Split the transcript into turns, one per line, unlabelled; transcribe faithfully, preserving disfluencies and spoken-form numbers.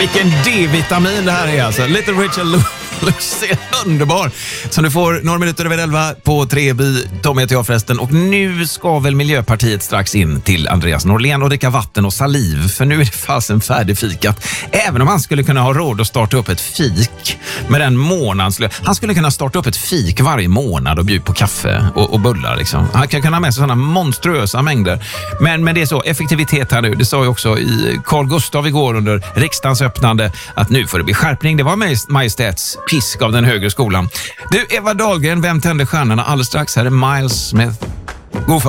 Vilken D-vitamin det här är alltså. Little Richard Lewis är underbar. Så du får några minuter över elva på Treby. Tommy heter jag förresten. Och nu ska väl Miljöpartiet strax in till Andreas Norlén och dricka vatten och saliv. För nu är det fasen färdigfikat. Även om han skulle kunna ha råd att starta upp ett fik med den månadslön. Han skulle kunna starta upp ett fik varje månad och bjuda på kaffe och, och bullar liksom. Han kan kunna ha med sig sådana monstruösa mängder. Men, men det är så, effektivitet här nu. Det sa ju också i Carl Gustav igår under riksdagens öppnande att nu får det bli skärpning. Det var majestäts pisk av den högre skolan. Du, Eva Dahlgren, vem tände stjärnorna? Alldeles strax här är Miles Smith. God för